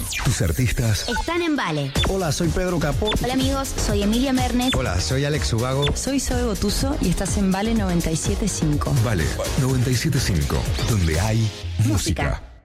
Tus artistas están en Vale. Hola, soy Pedro Capó. Hola amigos, soy Emilia Mernes. Hola, soy Alex Ubago. Soy Zoe Gotuso y estás en Vale 97.5. Vale 97.5, donde hay música.